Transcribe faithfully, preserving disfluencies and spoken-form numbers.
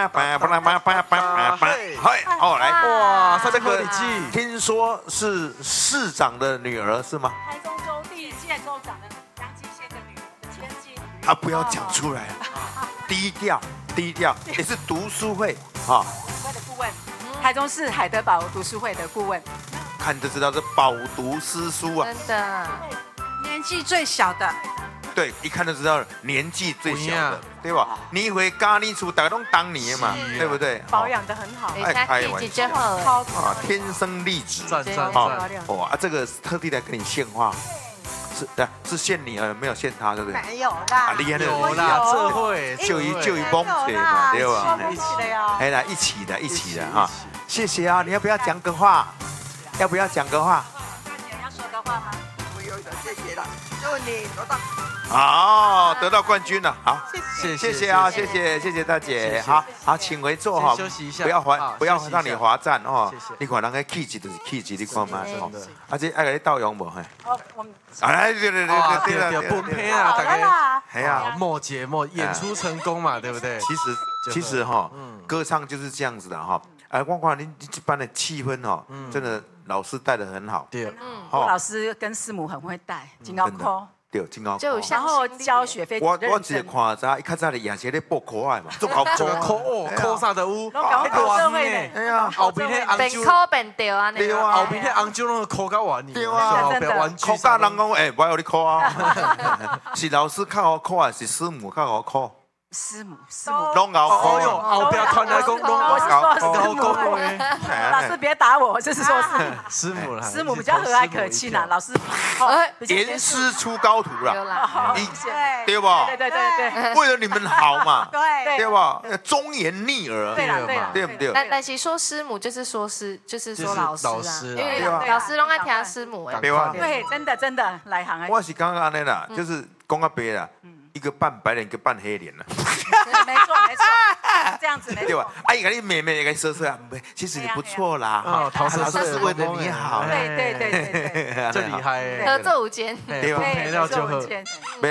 叭叭叭叭叭叭叭，嘿，哦来， 哇， 这个这个记， 听说是市长的女儿是吗？ 台中州第一届州长的杨基县的女儿，千金。 啊，不要讲出来，低调低调，也是读书会啊， 会的顾问，台中市海德堡读书会的顾问， 看就知道是饱读诗书啊。 真的， 年纪最小的， 对，一看就知道年纪最小的，对吧？你以为咖喱厨大家都当你的嘛，对不对？ 保养的很好， 等一下可以姐姐好了， 超啊，天生丽质， 赞赞漂赞， 亮。 哦啊，这个特地来跟你献花，是的，是献你呃，没有献他，对不对？ 没有啊， 啦， 厉害的， 有啦，这会就一就一崩水嘛，对吧？ 一起的呀。 哎，来一起的，一起的哈，谢谢啊！你要不要讲个话？要不要讲个话？ 大姐要说的话吗？ 我有的，谢谢了，祝你得到好，得到冠军了，好， 谢谢谢啊，谢谢谢谢大姐，好好，请回座哈， 先休息一下不要好罚，不要休息一下让你罚站哦谢谢。 你看人家气质就是气质，你看嘛， 真的哦，而且爱给你倒用无嘿？ 哦，我们啊，来对对对啊， 对对对对，不对， 配啊，大好了概。 啦， 哎呀， 啊，末节末演出成功嘛，对不对？ 其实其实哈，歌唱就是这样子的哈。哎，光光你你这班的气氛哦，真的老师带的很好， 对， 嗯， 哦老师跟师母很会带，金高科， 对，真好。 就像然后教学非我我常认真。 只看早一较早的夜些咧播可爱嘛，做好这个扣哦，扣啥的有， 拢搞搞社会的， 哎呀， 后边那红酒， 本科本掉啊， 对啊后边那红酒拢扣到完， 对啊后边玩具考教人讲，哎，不要你考啊，是老师较好考，还是师母较好考？ 师母师母， 拢好考哦哟，后边传来讲拢我是说师母讲哎老师别打我，就是说是师母啦， 师母比较和蔼可亲啦，老师哎比较严师出高徒有啦， 啦， 你对对吧？ 对对对对为了你们好嘛， 对对吧？忠言逆耳， 对啦对啦， 对不对？ 但但是说师母就是说师，就是说老师啊， 就是老师啦因为对啊老师拢爱听师母哎， 对吧？ 对，真的真的来行哎， 我是刚刚安尼啦，就是讲到白啦，一个半白脸，一个半黑脸啦， 没错没错，这样子没错对吧？，阿姨给你妹妹给你说说啊，其实你不错啦， 哦，陶老师是为了你好， 对对对对对， 这厉害合哎， 作无间。 对，分配料就好。 对